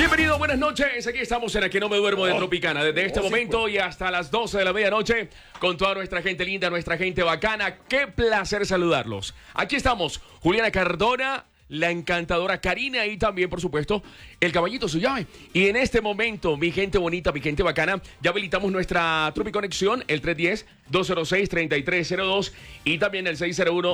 Bienvenido, buenas noches. Aquí estamos en Aquí No Me Duermo de Tropicana. Desde este momento y hasta las 12 de la medianoche, con toda nuestra gente linda, nuestra gente bacana. Qué placer saludarlos. Aquí estamos, Juliana Cardona, la encantadora Karina y también, por supuesto, el caballito su llave. Y en este momento, mi gente bonita, mi gente bacana, ya habilitamos nuestra Tropiconexión, el 310-206-3302 y también el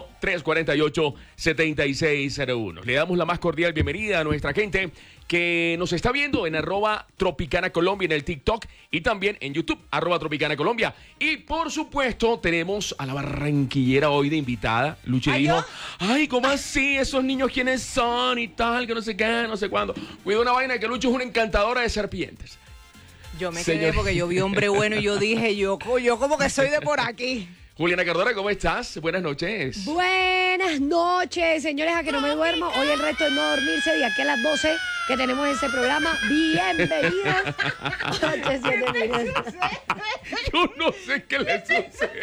601-348-7601. Le damos la más cordial bienvenida a nuestra gente que nos está viendo en @Tropicana Colombia en el TikTok y también en YouTube, @Tropicana Colombia. Y por supuesto, tenemos a la barranquillera hoy de invitada. Luchi dijo, ay, ¿cómo así? Esos niños, ¿quiénes son? Y tal, que no sé qué, no sé cuándo. Cuida una vaina que Luchi es una encantadora de serpientes. Yo me quedé porque yo vi hombre bueno y yo dije, yo como que soy de por aquí. Juliana Cardona, ¿cómo estás? Buenas noches. Buenas noches, señores, a que no me duermo. Hoy el reto es no dormirse de aquí a las 12 que tenemos este programa. Bienvenidos. 8-7 minutos. Yo no sé qué le sucede.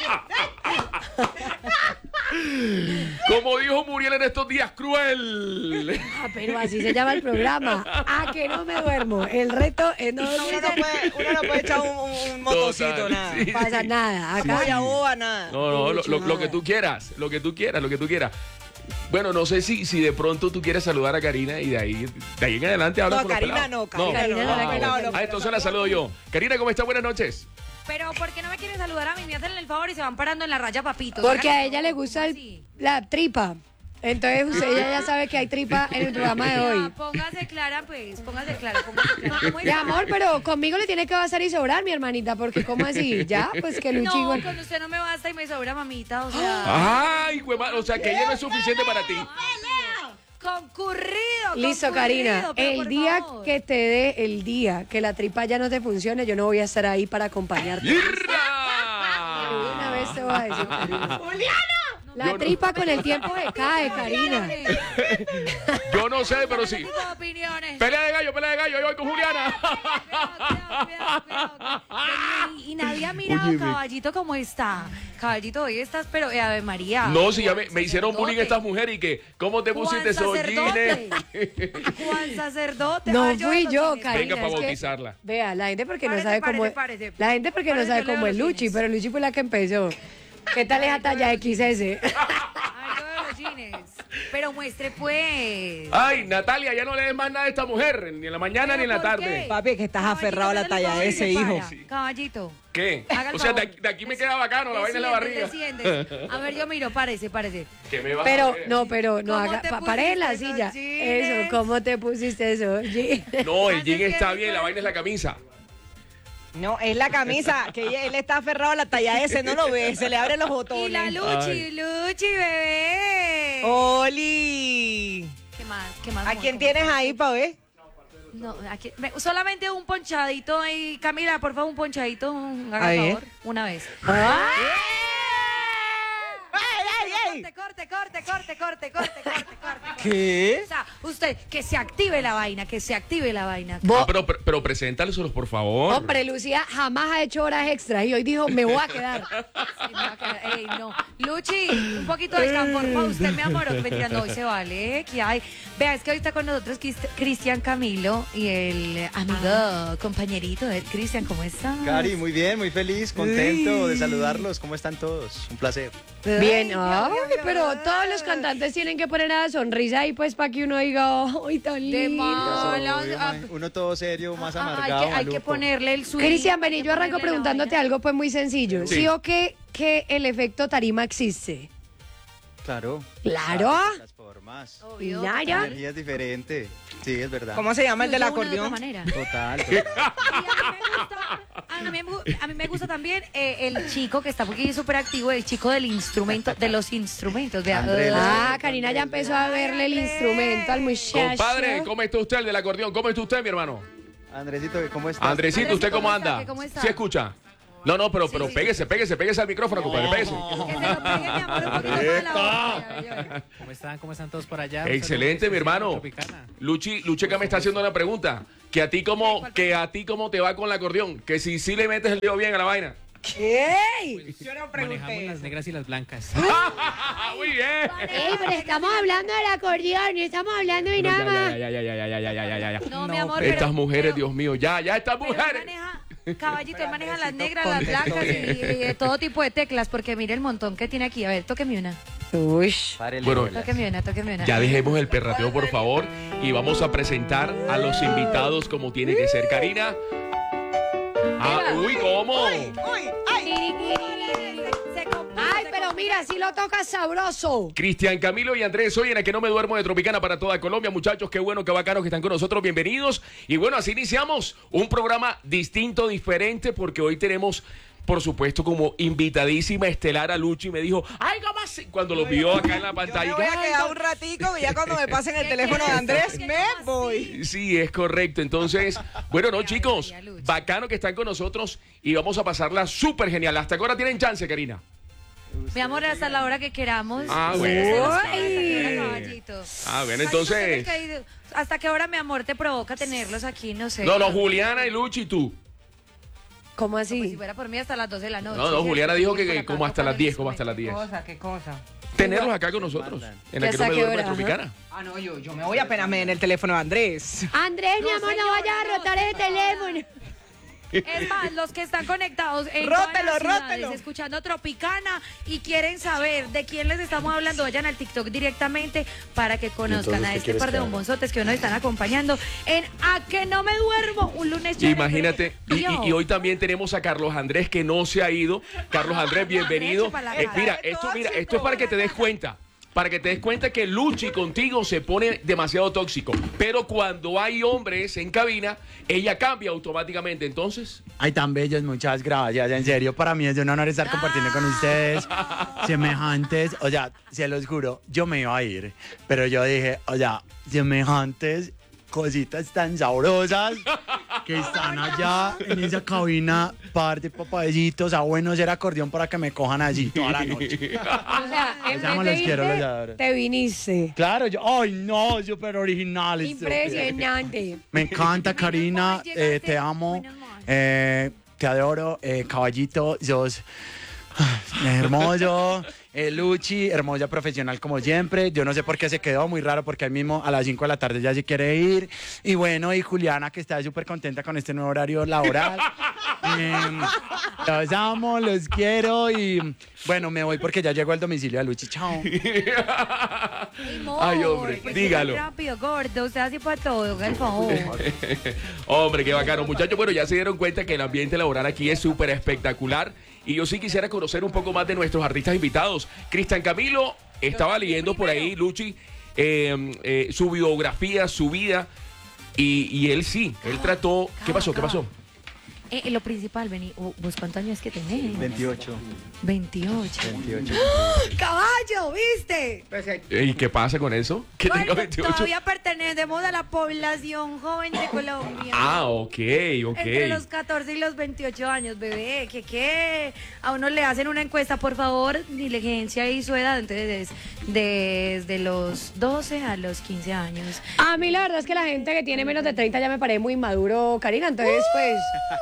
Como dijo Muriel en estos días, cruel. Ah, pero así se llama el programa. A que no me duermo. El reto es no dormirse. Uno no puede echar un motocito, Total, nada. sí. No pasa nada. Acá Boya boba, nada. No, lo que tú quieras, lo que tú quieras. Bueno, no sé si de pronto tú quieres saludar a Karina y de ahí en adelante hablas No, con los Karina pelados. no, Karina no. Entonces la saludo yo. Karina, ¿cómo estás? Buenas noches. Pero ¿por qué no me quieren saludar a mí? Me hacen el favor y se van parando en la raya, papito. porque a ella le gusta la tripa. Entonces ella ya sabe que hay tripa en el programa de hoy. Póngase clara, pues. Póngase clara. ¿Cómo Mi amor, pero conmigo le tiene que bastar y sobrar, mi hermanita, porque ¿cómo así? Ya, pues que Luchi No, igual. con usted no me basta y me sobra, mamita. O sea, Ay, o sea que ella no es suficiente para ti. concurrido. Listo, Karina. pero El por día favor. que te dé el día que la tripa ya no te funcione, yo no voy a estar ahí para acompañarte. Una vez te voy a decir, Karina. La tripa con el tiempo se cae, Karina. Yo no sé, pero sí. Ese tipo de opiniones. Pelea de gallo, yo voy con Juliana. Cuidado. Y nadie ha mirado Óyeme. Caballito cómo está. Caballito, hoy estás, pero Ave María. No, si ya me hicieron bullying estas mujeres y que, ¿cómo te Juan pusiste esos jeans? Juan Sacerdote. No Ay, fui los yo, jeans. Karina. Venga para es que- bautizarla. Vea, la gente porque no Párese, sabe cómo párese. La gente porque no Párese, sabe yo leo cómo es los Luchi, jeans. pero Luchi fue la que empezó. ¿Qué tal esa talla XS? Ay, yo veo los jeans. Pero muestre, pues. Ay, Natalia, ya no le des más nada a esta mujer, ni en la mañana ni en la ¿Pero por tarde. qué? Papi, que estás Caballito, aferrado a la hágale el talla favor y ese, se hijo. para. Caballito. ¿Qué? Haga el O sea, favor. de aquí me queda bacano, la vaina en la barriga. Desciende. A ver, yo miro, párese. ¿Qué me vas a Pero, hacer? no ¿Cómo haga, te pare en la pusiste silla. esos jeans? Eso, ¿cómo te pusiste eso? No, el Así jean que está rico bien, la es. vaina es la camisa. No, es la camisa, que él está aferrado a la talla ese, no lo ve, se le abren los Y la botones. Luchi, bebé. ¡Oli! ¿Qué más? ¿A amor? quién tienes ahí, pa' ver? No, aquí, solamente un ponchadito ahí. Camila, por favor, un ponchadito. Haga Ahí, el favor. Una vez. ¡Ay! Corte. ¿Qué? O sea, usted, que se active la vaina. Ah, pero preséntalos, por favor. Hombre, Lucía jamás ha hecho horas extras y hoy dijo, me voy a quedar. Sí, me va a quedar- Ey, no. Luchi, un poquito de campo, por favor. Usted, mi amor, mentira, no, hoy se vale. ¿Qué hay? Vea, es que hoy está con nosotros Cristian Camilo y el amigo, compañerito de Cristian, ¿cómo está? Cari, muy bien, muy feliz, contento de saludarlos. ¿Cómo están todos? Un placer. Bien, ay, pero todos los cantantes tienen que poner una sonrisa ahí pues para que uno diga, ¡ay, tan De lindo! mala- Obvio, uno todo serio, más amargado, hay que maluco. ponerle el swing. Cristian, hay vení, que yo arranco ponerle la preguntándote vaina. algo pues muy sencillo. Sí. ¿Sí o qué que el efecto tarima existe? Claro. Claro. Las formas. Obvio. Claro. La energía es diferente. Sí, es verdad. ¿Cómo se llama el del Yo una de acordeón? otra manera. Total. Y a mí me gusta también el chico que está aquí súper activo, el chico del instrumento, de los instrumentos. De, Andrés. Ah, Karina ya empezó a verle el instrumento al muchacho. Compadre, ¿cómo está usted, el del acordeón? ¿Cómo está usted, mi hermano? Andresito, ¿cómo estás? Andresito, ¿usted cómo anda? ¿Cómo está? ¿Sí escucha? No, pero Sí. péguese al micrófono, compadre, péguese. Que se lo pegue, mi amor, un poquito más a la boca. ¿Cómo están todos por allá? Excelente, mi hermano. Tropicana. Luchi que me está haciendo una pregunta. Que a ti cómo te va con el acordeón. Que si sí le metes el dedo bien a la vaina. ¡Ey! Yo no Manejamos pregunté las eso. negras y las blancas. Muy bien. Ey, pero estamos hablando del acordeón, no estamos hablando de nada más. Ya. No, mi amor. Estas pero- mujeres, pero- Dios mío, ya, estas pero él mujeres. maneja, caballito, él maneja las negras, Andresito, las blancas contestó y todo tipo de teclas, porque mire el montón que tiene aquí. A ver, tóqueme una. Uy. Párele Bueno, bolas. Tóqueme una. Ya dejemos el perrateo, por favor, y vamos a presentar a los invitados como tiene que ser. Karina. Uy, ¿cómo? Ay, pero mira, si lo tocas sabroso. Cristian Camilo y Andrés, hoy en el que no me duermo de Tropicana para toda Colombia. Muchachos, qué bueno, qué bacanos que están con nosotros. Bienvenidos. Y bueno, así iniciamos un programa distinto, diferente, porque hoy tenemos, por supuesto, como invitadísima estelar a Luchi. Me dijo, ay, ¿cómo así? Cuando lo vio acá en la Yo pantalla. me voy a "Ay, quedar un ratico y ya cuando me pasen el teléfono de Andrés me voy. Sí, es correcto. Entonces, bueno, no, chicos, bacano que están con nosotros y vamos a pasarla súper genial. ¿Hasta qué hora tienen chance, Karina? Mi amor, hasta la hora que queramos. Ah, Ustedes bueno. hasta la hora, caballito. Bueno, Ay, entonces... no sé, ¿hasta qué hora, mi amor, te provoca tenerlos aquí? No sé. No, Juliana y Luchi y tú. ¿Cómo Pues si así? fuera por mí hasta las 12 de la noche. No, ¿cierto? Juliana dijo Porque que por como acá hasta no las 10, les como hasta las 10. ¿Qué cosa? Tenerlos acá con nosotros. En la ¿Que que no hasta me qué duermo de hora? Tropicana. Ah, no, yo me voy apenas me den el teléfono de Andrés. Andrés, mi amor, no vayas a rotar ese teléfono. Es más, los que están conectados en todas Rótelo, las ciudades, rótelo. escuchando Tropicana y quieren saber de quién les estamos hablando, vayan al TikTok directamente para que conozcan a este par de bombonzotes que hoy nos están acompañando en A Que No Me Duermo, un lunes chévere, Imagínate, pero y hoy también tenemos a Carlos Andrés que no se ha ido. Carlos Andrés, bienvenido. Mira, esto es para que te des cuenta. Para que te des cuenta que Luchi contigo se pone demasiado tóxico. Pero cuando hay hombres en cabina, ella cambia automáticamente. Entonces, Ay, tan bellos, muchas gracias. En serio, para mí es un honor estar compartiendo con ustedes, semejantes. O sea, se los juro, yo me iba a ir, pero yo dije, o sea, semejantes cositas tan sabrosas que están allá en esa cabina, par de papayecitos, a bueno ser acordeón para que me cojan allí toda la noche. O sea, en Los amo, vez los de quiero, irte, los adoro. te viniste. Claro, yo, ay no, súper original. Impresionante. Me encanta, Karina, te amo, te adoro, caballito, sos hermoso. Luchi, hermosa profesional como siempre. Yo no sé por qué se quedó muy raro, porque ahí mismo a las 5 de la tarde ya se quiere ir. Y bueno, y Juliana, que está súper contenta con este nuevo horario laboral. Los amo, los quiero y bueno, me voy porque ya llegó el domicilio de Luchi. Chao. Ay, hombre, dígalo. Rápido, gordo, usted así para todo, por favor. hombre, qué bacano. Muchachos, bueno, ya se dieron cuenta que el ambiente laboral aquí es súper espectacular. Y yo sí quisiera conocer un poco más de nuestros artistas invitados. Cristian Camilo, estaba leyendo por ahí, Luchi, su biografía, su vida. Y él sí, él trató... ¿Qué pasó? ¿Qué pasó? Lo principal, vení, ¿vos cuántos años que tenés? 28. 28. ¡Caballo, viste! ¿Y qué pasa con eso? Que tenga Bueno, 28. todavía pertenecemos a la población joven de Colombia. Ah, ok. Entre los 14 y los 28 años, bebé. ¿Qué? A uno le hacen una encuesta, por favor, diligencia y su edad. Entonces, desde los 12 a los 15 años. A mí la verdad es que la gente que tiene menos de 30 ya me parece muy maduro, Karina. Entonces, pues,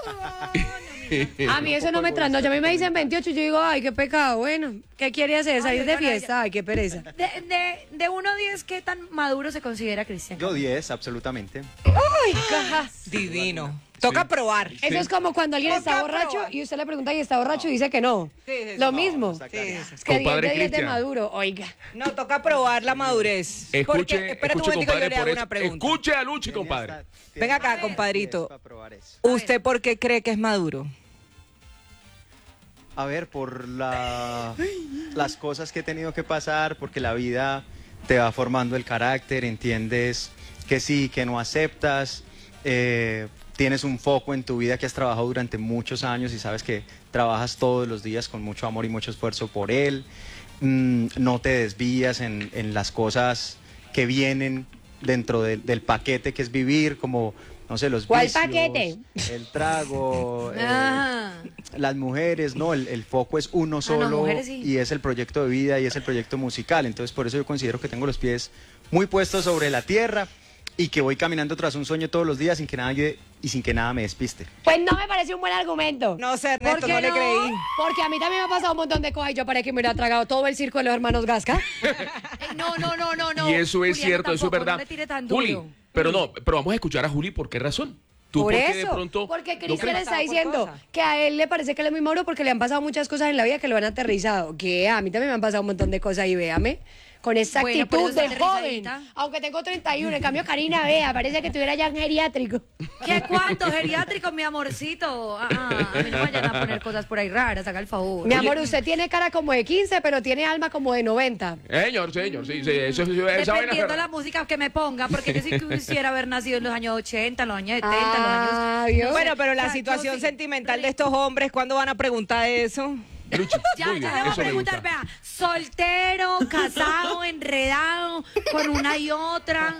a mí eso no me trasnocha. A mí me dicen 28 y yo digo, ay, qué pecado. Bueno, ¿qué quiere hacer? ¿Salir de fiesta? Ay, qué pereza. De 1 a 10, ¿qué tan maduro se considera Cristian? Yo 10, absolutamente. Uy, caja. Divino. Toca probar. Eso es como cuando alguien está Toca borracho probar. y usted le pregunta y está borracho y dice que no. Sí, sí, Lo no, mismo. Sí, sí. Es que 10 Compadre de 10 de Cristian. maduro, oiga. No, toca probar la madurez. Porque, Escuche, espera un escuche, momentico, yo compadre, le hago por una eso. pregunta. Escuche a Luchi, compadre. Venga acá, compadrito. Para probar eso. ¿Usted por qué cree que es maduro? A ver, por las cosas que he tenido que pasar, porque la vida te va formando el carácter, entiendes que sí, que no aceptas, tienes un foco en tu vida que has trabajado durante muchos años y sabes que trabajas todos los días con mucho amor y mucho esfuerzo por él, no te desvías en las cosas que vienen dentro del paquete que es vivir, como, no sé, los ¿Cuál vicios, paquete? el trago, Ajá. las mujeres, no, el foco es uno solo mujeres sí. y es el proyecto de vida y es el proyecto musical. Entonces por eso yo considero que tengo los pies muy puestos sobre la tierra y que voy caminando tras un sueño todos los días sin que nada me despiste. Pues no me parece un buen argumento. No sé, Ernesto, ¿Por qué no le creí. Porque a mí también me ha pasado un montón de cosas y yo parece que me hubiera tragado todo el circo de los hermanos Gasca. No. Y eso es Juliana, cierto, eso es tampoco, verdad. No le tire tan Juli, duro. pero vamos a escuchar a Juli, ¿por qué razón? ¿Tú Por qué de eso, pronto porque no Cristian crees? está diciendo que a él le parece que él es muy maduro porque le han pasado muchas cosas en la vida que lo han aterrizado. Que a mí también me han pasado un montón de cosas y véame, con esa Bueno, actitud pero de esa joven. aterrizadita. Aunque tengo 31, en cambio Karina, vea, parece que estuviera ya en geriátrico. ¿Qué cuánto geriátrico, mi amorcito? A mí no vayan a poner cosas por ahí raras, haga el favor. Mi amor, usted tiene cara como de 15, pero tiene alma como de 90. Señor, sí, esa vaina es Dependiendo verdad. la música que me ponga, porque yo sí quisiera haber nacido en los años 80, en los años 70, en los años... Dios. Bueno, pero O la sea, situación yo sí. sentimental de estos hombres, ¿cuándo van a preguntar eso? Luchi, Ya muy bien, le voy a eso me preguntar, gusta. vea, soltero, casado, enredado, con una y otra,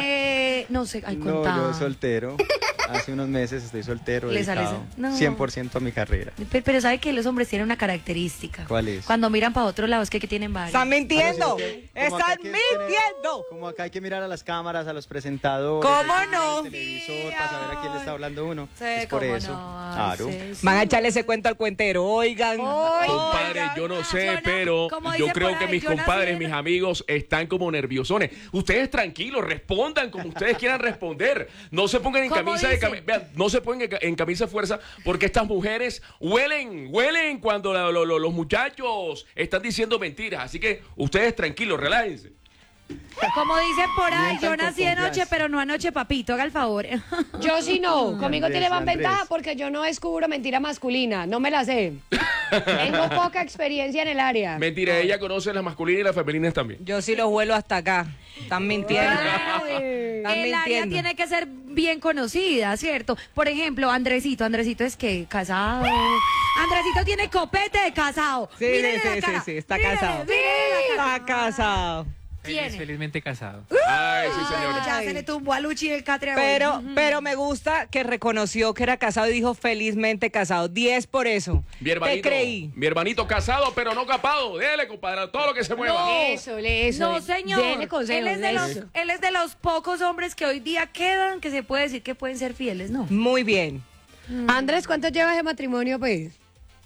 no sé, ay, No, contado. yo soltero. Hace unos meses estoy soltero, Le sale dedicado eso. No. 100% a mi carrera. Pero sabe que los hombres tienen una característica. ¿Cuál es? Cuando miran para otro lado es que tienen varios. Están mintiendo. Como acá Están hay que tener- mintiendo. Como acá hay que mirar a las cámaras, a los presentadores. ¿Cómo al no? televisor, para saber a quién le está hablando uno. Sí, es por cómo eso. no, Claro. sí, sí. Van a echarle ese cuento al cuentero. Oigan. Compadre, yo no sé, Yo no- pero como yo dice creo por que ahí, mis yo nací compadres, en- mis amigos, están como nerviosones. Ustedes tranquilos, respondan como ustedes quieran responder. No se pongan en ¿Cómo camisa de dice? vean, no se pongan en camisa de fuerza, porque estas mujeres huelen cuando los muchachos están diciendo mentiras. Así que ustedes tranquilos, relájense. Como dicen por ahí, Mientan yo con nací de noche, confianza. pero no anoche, papito, haga el favor. Yo sí no, conmigo Andrés, tiene más Andrés. ventaja porque yo no descubro mentira masculina, no me la sé. Tengo poca experiencia en el área. Mentira, ella conoce las masculinas y las femeninas también. Yo sí los vuelo hasta acá. Están mintiendo. Claro, Están el área mintiendo. tiene que ser bien conocida, ¿cierto? Por ejemplo, Andresito es que casado. Andresito tiene copete de casado. Sí, Mírele sí, la sí, cara. sí, está Mírele, casado. mírele la cara. Está casado. Tiene. Felizmente casado. Ay, sí, señor. Ya se le tumbó a Luchi el catre. Pero me gusta que reconoció que era casado y dijo felizmente casado. 10 por eso. Mi hermanito, Te creí. mi hermanito casado, pero no capado. Dele, compadre, todo lo que se mueva. Eso. No, señor. Dele consejos, Él es de los pocos hombres que hoy día quedan que se puede decir que pueden ser fieles, ¿no? Muy bien. Andrés, ¿cuánto llevas de matrimonio, pues?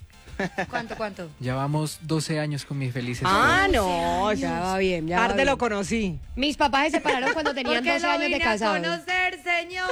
¿Cuánto? Ya vamos 12 años con mis felices. Ah, no. Ya va bien, ya va Tarde bien. lo conocí. Mis papás se separaron cuando tenían Porque 12 lo años de vine a casados. conocer, señor.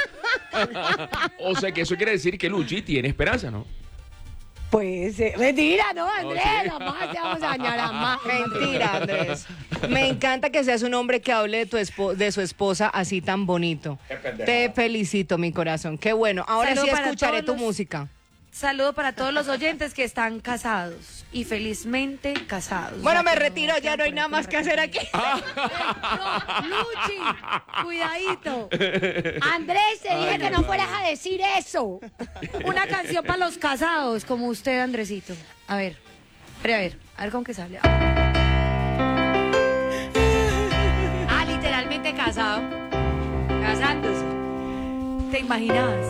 O sea que eso quiere decir que Luchi tiene esperanza, ¿no? Pues, mentira, ¿no, Andrés? sí. Jamás te vamos a dañar a más. Mentira, Andrés. Me encanta que seas un hombre que hable de, de su esposa así tan bonito. Te felicito, mi corazón. Qué bueno. Ahora Saludo sí para escucharé todos tu los- música. Saludo para todos los oyentes que están casados y felizmente casados. Bueno, Ya me que retiro, ya no hay por nada ahí más que hacer aquí. No, Luchi, cuidadito. Andrés, te dije que no fueras a decir eso. Una canción para los casados, como usted, Andresito. A ver con qué sale. Ah, literalmente casado. Casándose. ¿Te imaginas?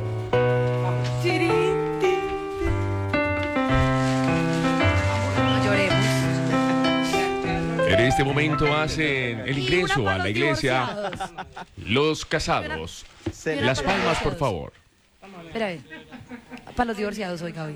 No lloremos. En este momento hacen el Y ingreso una a para la los iglesia divorciados. los casados. Se- Las para los palmas, por divorciados. favor. Espera, a ver. Para los divorciados, oiga.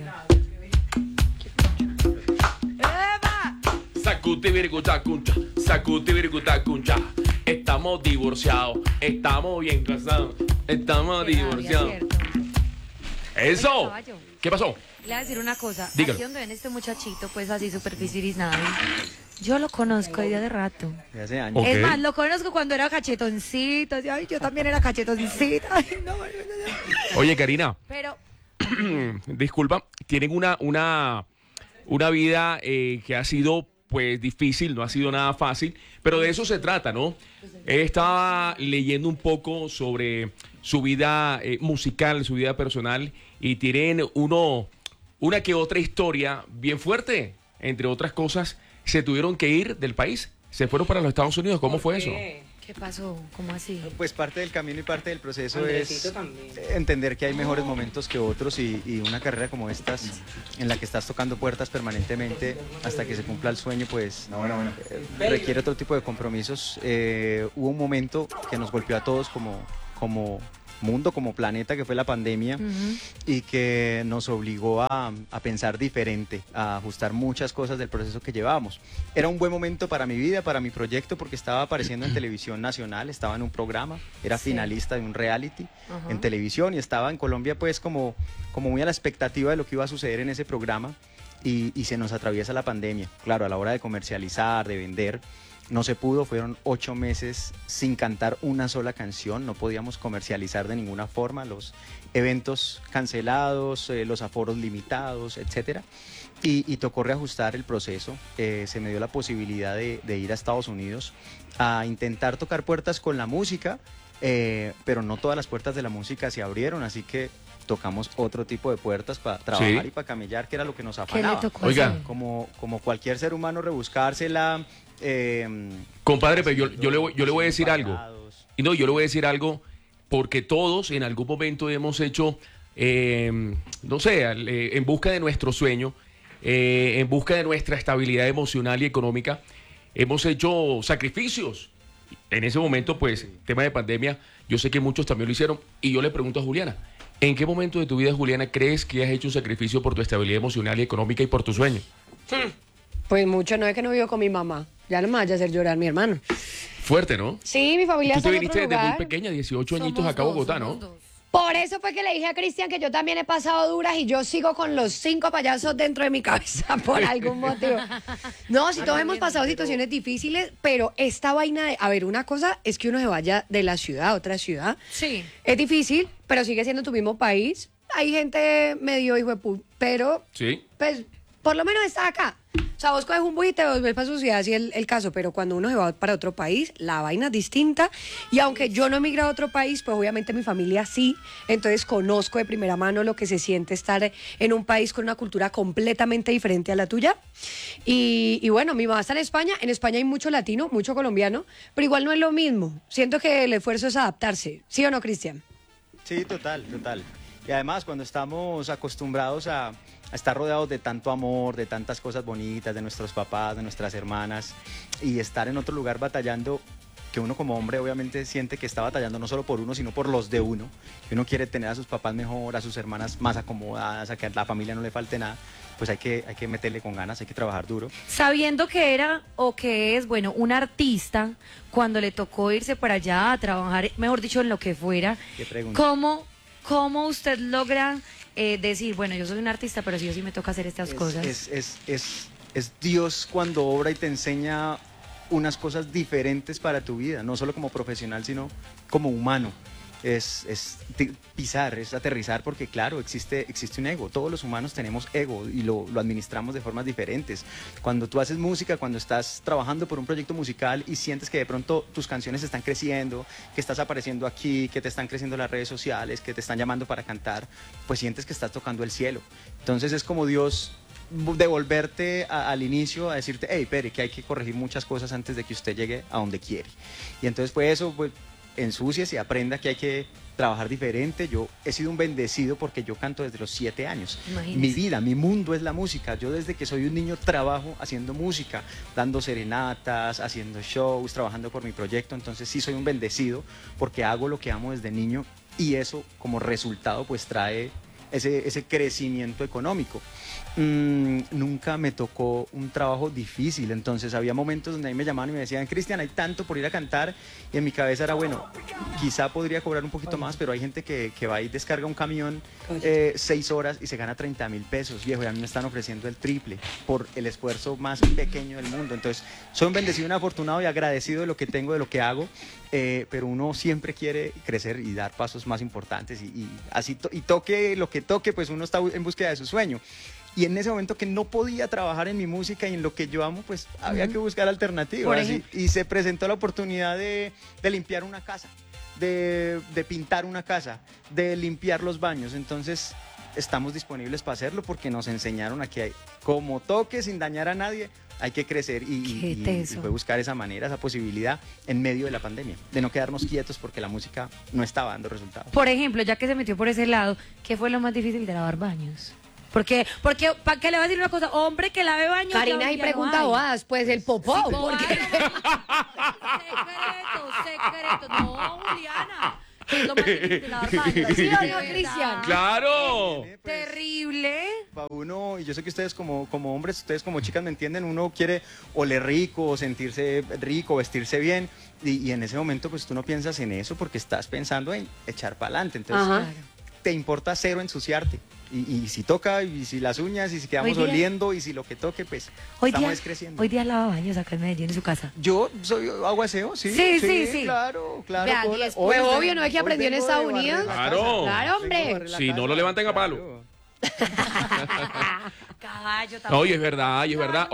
Sacuti virguta cuncha. Estamos divorciados, estamos bien casados, estamos divorciados. Cierto. ¡Eso! Caballo. ¿Qué pasó? Le voy a decir una cosa. Dígalo. Aquí donde ven este muchachito, pues así súper fisirizado. Yo lo conozco de hace rato. de hace años. Ok. Es más, lo conozco cuando era cachetoncito. Así, ay, yo también era cachetoncita. Ay, no. Oye, Karina, Pero disculpa, tienen una vida que ha sido pues difícil, no ha sido nada fácil, pero de eso se trata, ¿no? Estaba leyendo un poco sobre su vida musical, su vida personal, y tienen una que otra historia bien fuerte. Entre otras cosas, se tuvieron que ir del país, se fueron para los Estados Unidos. ¿Cómo fue eso? ¿Qué pasó? ¿Cómo así? Pues parte del camino y parte del proceso Andresito es también. entender que hay mejores momentos que otros y una carrera como estas, en la que estás tocando puertas permanentemente hasta que se cumpla el sueño, pues requiere otro tipo de compromisos. Hubo un momento que nos golpeó a todos como mundo, como planeta, que fue la pandemia, y que nos obligó a pensar diferente, a ajustar muchas cosas del proceso que llevábamos. Era un buen momento para mi vida, para mi proyecto, porque estaba apareciendo en televisión nacional, estaba en un programa, era finalista de un reality en televisión y estaba en Colombia pues como muy a la expectativa de lo que iba a suceder en ese programa y se nos atraviesa la pandemia. Claro, a la hora de comercializar, de vender, no se pudo, fueron 8 meses sin cantar una sola canción, no podíamos comercializar de ninguna forma, los eventos cancelados, los aforos limitados, etcétera, y tocó reajustar el proceso. Se me dio la posibilidad de ir a Estados Unidos a intentar tocar puertas con la música, pero no todas las puertas de la música se abrieron, así que tocamos otro tipo de puertas para trabajar y para camellar, que era lo que nos ¿Qué le afanaba. tocó Oiga. hacer? Como cualquier ser humano, rebuscársela. Compadre, pero yo le voy a decir algo. Y no, yo le voy a decir algo porque todos en algún momento hemos hecho, no sé, en busca de nuestro sueño, en busca de nuestra estabilidad emocional y económica, hemos hecho sacrificios. En ese momento, pues, tema de pandemia, yo sé que muchos también lo hicieron. Y yo le pregunto a Juliana, ¿en qué momento de tu vida, Juliana, crees que has hecho un sacrificio por tu estabilidad emocional y económica y por tu sueño? Pues mucho, no es que no vivo con mi mamá. Ya no me vaya a hacer llorar mi hermano. Fuerte, ¿no? Sí, mi familia Tú está te en viniste otro desde muy lugar. pequeña, 18 añitos acá a Bogotá, ¿no? Por eso fue que le dije a Cristian que yo también he pasado duras y yo sigo con los 5 payasos dentro de mi cabeza por algún motivo. No, si todos hemos pasado situaciones difíciles, pero esta vaina de... A ver, una cosa es que uno se vaya de la ciudad a otra ciudad. Sí. Es difícil, pero sigue siendo tu mismo país. Hay gente medio hijo de puta, pero Sí. pues por lo menos está acá. O sea, vos coges un bus y te vuelves para su ciudad, así es el caso, pero cuando uno se va para otro país, la vaina es distinta. Y aunque yo no he migrado a otro país, pues obviamente mi familia sí. Entonces conozco de primera mano lo que se siente estar en un país con una cultura completamente diferente a la tuya. Y bueno, mi mamá está en España hay mucho latino, mucho colombiano, pero igual no es lo mismo. Siento que el esfuerzo es adaptarse. ¿Sí o no, Cristian? Sí, total. Y además, cuando estamos acostumbrados a estar rodeados de tanto amor, de tantas cosas bonitas, de nuestros papás, de nuestras hermanas, y estar en otro lugar batallando, que uno como hombre obviamente siente que está batallando no solo por uno, sino por los de uno, que uno quiere tener a sus papás mejor, a sus hermanas más acomodadas, a que a la familia no le falte nada, pues hay que meterle con ganas, hay que trabajar duro. Sabiendo que era o que es, bueno, un artista, cuando le tocó irse para allá a trabajar, mejor dicho, en lo que fuera, ¿Qué pregunta? ¿cómo usted logra decir, bueno, yo soy un artista, pero sí o sí me toca hacer estas cosas? Es Dios cuando obra y te enseña unas cosas diferentes para tu vida, no solo como profesional, sino como humano. Pisar, es aterrizar, porque claro, existe un ego. Todos los humanos tenemos ego y lo administramos de formas diferentes. Cuando tú haces música, cuando estás trabajando por un proyecto musical y sientes que de pronto tus canciones están creciendo, que estás apareciendo aquí, que te están creciendo las redes sociales, que te están llamando para cantar, pues sientes que estás tocando el cielo. Entonces es como Dios devolverte al inicio a decirte, hey, Pere, que hay que corregir muchas cosas antes de que usted llegue a donde quiere. Y entonces pues eso, pues ensucies y aprenda que hay que trabajar diferente. Yo he sido un bendecido porque yo canto desde los 7 años. Imagínese. Mi vida, mi mundo es la música. Yo desde que soy un niño trabajo haciendo música, dando serenatas, haciendo shows, trabajando por mi proyecto. Entonces sí soy un bendecido porque hago lo que amo desde niño y eso como resultado pues trae ese crecimiento económico. Nunca me tocó un trabajo difícil, entonces había momentos donde ahí me llamaban y me decían, Cristian, hay tanto por ir a cantar, y en mi cabeza era, bueno, quizá podría cobrar un poquito más, pero hay gente que va y descarga un camión 6 horas y se gana 30.000 pesos, viejo, y a mí me están ofreciendo el triple por el esfuerzo más pequeño del mundo. Entonces soy un bendecido, un afortunado y agradecido de lo que tengo, de lo que hago, pero uno siempre quiere crecer y dar pasos más importantes y así toque lo que toque, pues uno está en búsqueda de su sueño. Y en ese momento que no podía trabajar en mi música y en lo que yo amo, pues había que buscar alternativas. Y se presentó la oportunidad de limpiar una casa. de pintar una casa, de limpiar los baños. Entonces estamos disponibles para hacerlo porque nos enseñaron a que como toque sin dañar a nadie, hay que crecer y fue buscar esa manera, esa posibilidad en medio de la pandemia, de no quedarnos quietos porque la música no estaba dando resultados. Por ejemplo, ya que se metió por ese lado, ¿qué fue lo más difícil de lavar baños? Porque ¿para qué le va a decir una cosa? Hombre que lave baños. Karina, y pregunta bobadas, pues el popó. Sí, porque... secreto. No, Juliana. ¿Qué es lo más difícil de lavar baños? ¿Sí o no, Cristian? ¡Claro! Terrible. Para uno, y yo sé que ustedes como hombres, ustedes como chicas me entienden, uno quiere oler rico, o sentirse rico, vestirse bien, y en ese momento pues tú no piensas en eso porque estás pensando en echar para adelante. Entonces te importa cero ensuciarte. Y si toca, y si las uñas, y si quedamos oliendo, y si lo que toque, pues estamos creciendo. Hoy día lava baños acá en Medellín, en su casa. Yo soy aguaceo, sí. Sí. Claro. Vean, pues obvio, ¿no es que aprendió en Estados Unidos? Claro. Claro, hombre. Si no lo levanten a palo. Caballo, No, y es verdad.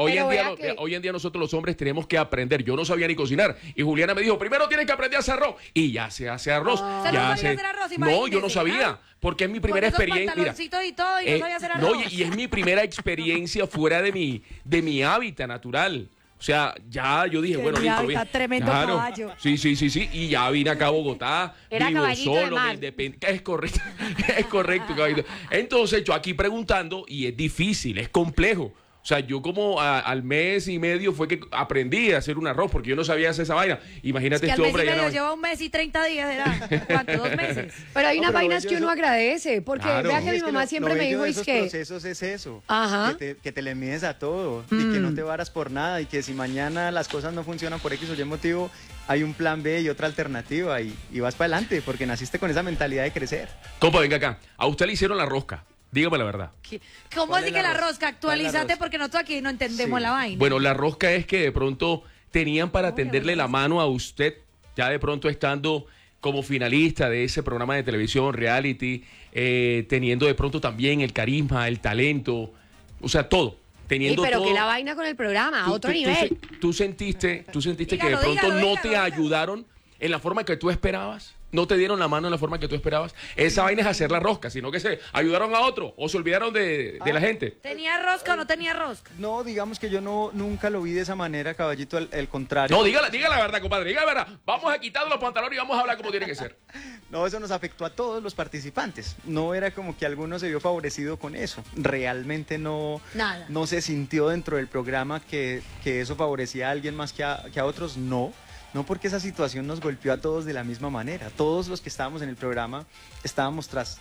Pero Hoy en día nosotros los hombres tenemos que aprender. Yo no sabía ni cocinar. Y Juliana me dijo, primero tienes que aprender a hacer arroz. Y ya se hace arroz. ¿Usted Ya no sabía hacer arroz? No, yo no Imagínese, sabía. Porque es mi primera experiencia. Mira, Y todo, y no sabía hacer arroz. y es mi primera experiencia fuera de mi hábitat natural. O sea, ya yo dije, bueno, listo, bien. Tremendo caballo. Sí. Y ya vine acá a Bogotá, Era vivo caballito de solo, mar. me independí. Es correcto, caballito. Entonces, yo aquí preguntando, y es difícil, es complejo. O sea, yo como al mes y medio fue que aprendí a hacer un arroz, porque yo no sabía hacer esa vaina. Imagínate Es que este al mes hombre y medio ya lleva un mes y 30 días, ¿era? ¿Cuánto? 2 meses. Pero hay unas pero vainas que uno agradece, porque Claro. vea que mi Es que mamá lo siempre me bello dijo, de es esos que... procesos es eso, Ajá. que te le mides a todo y que no te varas por nada y que si mañana las cosas no funcionan por X o Y motivo, hay un plan B y otra alternativa y vas para adelante porque naciste con esa mentalidad de crecer. Compa, venga acá. A usted le hicieron la rosca. Dígame la verdad. ¿Cómo ¿Cuál así es que la la rosca? rosca? ¿Cuál es la Actualízate rosca? porque nosotros aquí no entendemos Sí. la vaina. Bueno, la rosca es que de pronto tenían para tenderle la mano a usted, ya de pronto estando como finalista de ese programa de televisión, reality, teniendo de pronto también el carisma, el talento, o sea, todo. Teniendo pero todo. que la vaina con el programa, a Tú- otro tú- nivel. Tú sentiste que de Dígalo, pronto dígalo, no dígalo, te dígalo. ayudaron en la forma que tú esperabas. No te dieron la mano en la forma que tú esperabas. Esa vaina es hacer la rosca, sino que se ayudaron a otro o se olvidaron de la gente. ¿Tenía rosca o no tenía rosca? No, digamos que yo nunca lo vi de esa manera, caballito, el contrario. No, diga la verdad, compadre, diga la verdad. Vamos a quitar los pantalones y vamos a hablar como tiene que ser. No, eso nos afectó a todos los participantes. No era como que alguno se vio favorecido con eso. Realmente no, Nada. no se sintió dentro del programa que eso favorecía a alguien más que a otros. No. No porque esa situación nos golpeó a todos de la misma manera. Todos los que estábamos en el programa estamos tras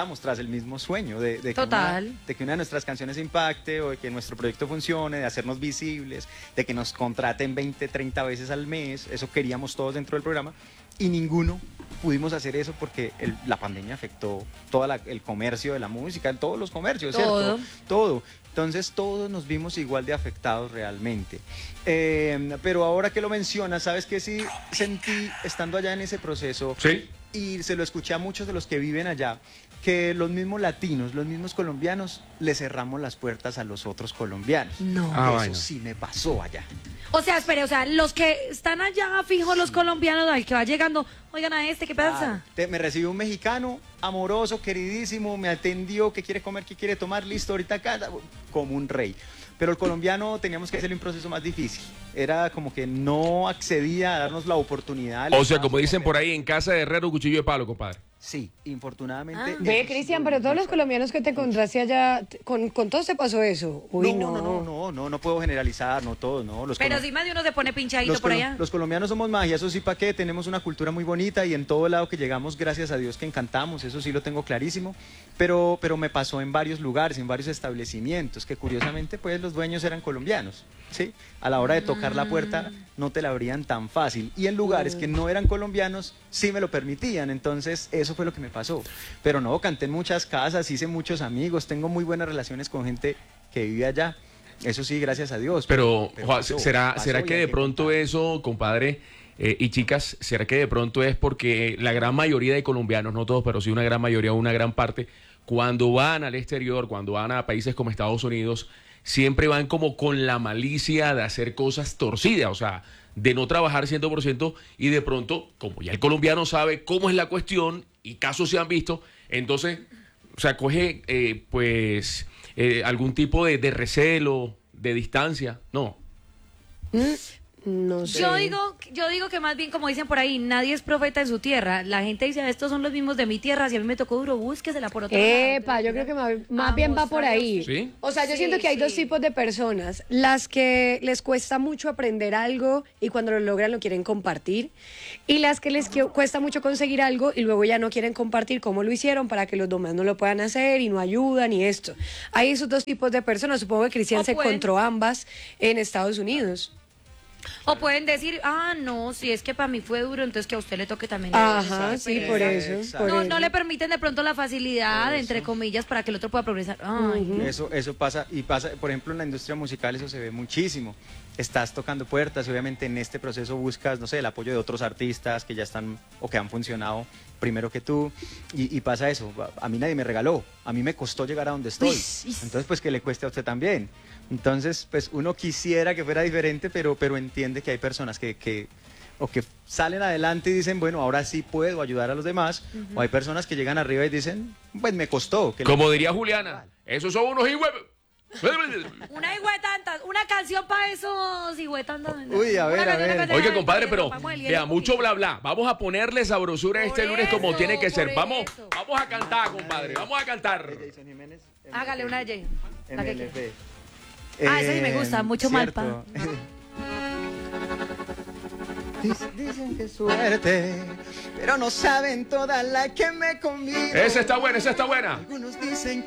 el mismo sueño de Total. que una de nuestras canciones impacte o de que nuestro proyecto funcione, de hacernos visibles, de que nos contraten 20, 30 veces al mes. Eso queríamos todos dentro del programa y ninguno pudimos hacer eso porque la pandemia afectó todo el comercio de la música, todos los comercios, Todo. ¿cierto? Todo. Entonces todos nos vimos igual de afectados realmente. Pero ahora que lo mencionas, ¿sabes qué? Sí sentí, estando allá en ese proceso, Sí. y se lo escuché a muchos de los que viven allá, que los mismos latinos, los mismos colombianos, le cerramos las puertas a los otros colombianos. No. Ah, Eso vaina. sí me pasó allá. O sea, espere, los que están allá fijos, los colombianos, al que va llegando, oigan a este, ¿qué pasa? Me recibió un mexicano, amoroso, queridísimo, me atendió, que quiere comer, que quiere tomar, listo, ahorita acá, como un rey. Pero el colombiano teníamos que hacerle un proceso más difícil. Era como que no accedía a darnos la oportunidad. O sea, como dicen por ahí, en casa de herrero, cuchillo de palo, compadre. Sí, infortunadamente. Ve, eso sí Cristian, lo pero vimos todos los acá. colombianos que te encontraste allá, con todos te pasó eso. Uy, No puedo generalizar, no todos, no. Pero si más de uno se pone pinchadito por allá. Los colombianos somos magia, eso sí, ¿para qué? Tenemos una cultura muy bonita y en todo lado que llegamos, gracias a Dios que encantamos, eso sí lo tengo clarísimo. Pero me pasó en varios lugares, en varios establecimientos, que curiosamente pues los dueños eran colombianos, ¿sí? A la hora de tocar la puerta no te la abrían tan fácil. Y en lugares que no eran colombianos sí me lo permitían, entonces eso fue lo que me pasó. Pero no, canté en muchas casas, hice muchos amigos, tengo muy buenas relaciones con gente que vive allá. Eso sí, gracias a Dios. Pero, Juan, pasó, ¿será pasó que y hay de pronto contar. eso, compadre, y chicas, será que de pronto es porque la gran mayoría de colombianos, no todos, pero sí una gran mayoría, una gran parte, cuando van al exterior, cuando van a países como Estados Unidos, siempre van como con la malicia de hacer cosas torcidas, o sea, de no trabajar 100% y de pronto, como ya el colombiano sabe cómo es la cuestión y casos se han visto, entonces, o sea, coge algún tipo de recelo, de distancia, ¿no? No sé. Yo digo que más bien, como dicen por ahí, nadie es profeta en su tierra. La gente dice, estos son los mismos de mi tierra, si a mí me tocó duro, búsquesela por otro lado. Epa, yo creo que más bien va por ahí. ¿Sí? O sea, yo Sí, siento que hay dos sí. tipos de personas. Las que les cuesta mucho aprender algo y cuando lo logran lo quieren compartir. Y las que les cuesta mucho conseguir algo y luego ya no quieren compartir cómo lo hicieron para que los demás no lo puedan hacer y no ayudan y esto. Hay esos dos tipos de personas. Supongo que Cristian O se pueden- encontró ambas en Estados Unidos. O pueden decir, no, si es que para mí fue duro, entonces que a usted le toque también. Ajá, sí, por eso. Exacto. por No, eso. no le permiten de pronto la facilidad, entre comillas, para que el otro pueda progresar. Ay, Eso pasa, y pasa, por ejemplo, en la industria musical eso se ve muchísimo. Estás tocando puertas y obviamente en este proceso buscas, no sé, el apoyo de otros artistas que ya están o que han funcionado primero que tú, y pasa eso. A mí nadie me regaló, a mí me costó llegar a donde estoy. Entonces, pues que le cueste a usted también. Entonces, pues uno quisiera que fuera diferente, pero entiende que hay personas que salen adelante y dicen, bueno, ahora sí puedo ayudar a los demás, o hay personas que llegan arriba y dicen, pues me costó. Como diría Juliana, esos son unos higüe... una tantas, una canción para esos tantas. Uy, a ver, a ver. Oiga, compadre, pero vea, mucho bla bla. Vamos a ponerle sabrosura este Por lunes como eso, tiene que ser. por Vamos eso. a cantar, compadre. Vamos a cantar. Jason Jiménez, Hágale una de Jay. La que MLP. Esa sí me gusta, mucho cierto. Dicen que suerte, pero no saben toda la que me conviene. Esa está buena, esa está buena. Algunos dicen